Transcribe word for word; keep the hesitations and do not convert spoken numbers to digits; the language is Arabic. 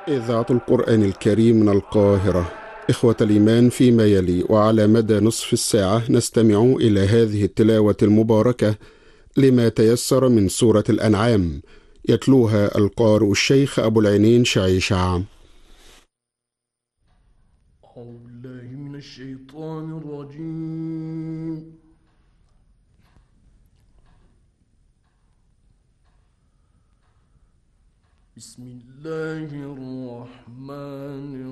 إذاعة القرآن الكريم من القاهرة. إخوة الإيمان، فيما يلي وعلى مدى نصف الساعة نستمع إلى هذه التلاوة المباركة لما تيسر من سورة الأنعام، يتلوها القارئ الشيخ أبو العينين شعيشع. أعوذ بالله من الشيطان الرجيم. بسم الله الرحمن